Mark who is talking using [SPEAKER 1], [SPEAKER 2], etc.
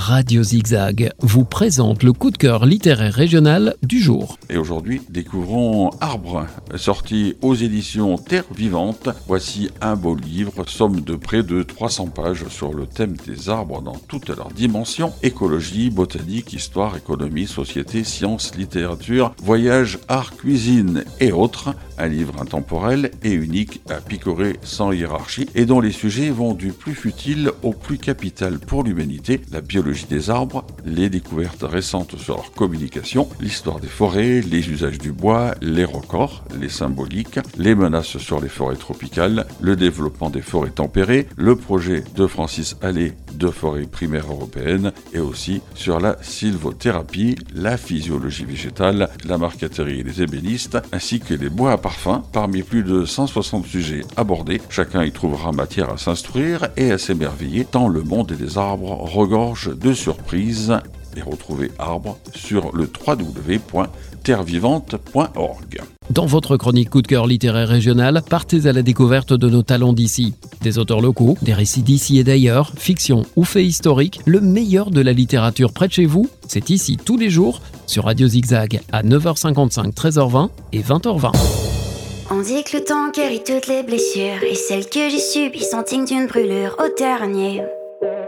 [SPEAKER 1] Radio Zigzag vous présente le coup de cœur littéraire régional du jour.
[SPEAKER 2] Et aujourd'hui, découvrons Arbre, sorti aux éditions Terre Vivante. Voici un beau livre, somme de près de 300 pages sur le thème des arbres dans toutes leurs dimensions: écologie, botanique, histoire, économie, société, sciences, littérature, voyage, art, cuisine et autres. Un livre intemporel et unique à picorer sans hiérarchie et dont les sujets vont du plus futile au plus capital pour l'humanité: la biologie des arbres, les découvertes récentes sur leur communication, l'histoire des forêts, les usages du bois, les records, les symboliques, les menaces sur les forêts tropicales, le développement des forêts tempérées, le projet de Francis Allais de forêts primaires européennes et aussi sur la sylvothérapie, la physiologie végétale, la marqueterie et les ébénistes, ainsi que les bois à parfum. Parmi plus de 160 sujets abordés, chacun y trouvera matière à s'instruire et à s'émerveiller tant le monde des arbres regorge de surprises. Et retrouvez Arbre sur le www.terrevivante.org.
[SPEAKER 1] Dans votre chronique coup de cœur littéraire régional, partez à la découverte de nos talents d'ici. Des auteurs locaux, des récits d'ici et d'ailleurs, fiction ou faits historiques, le meilleur de la littérature près de chez vous, c'est ici tous les jours sur Radio Zigzag à 9h55, 13h20 et 20h20.
[SPEAKER 3] On dit que le temps guérit toutes les blessures, et celles que j'ai subies sont dignes d'une brûlure au dernier.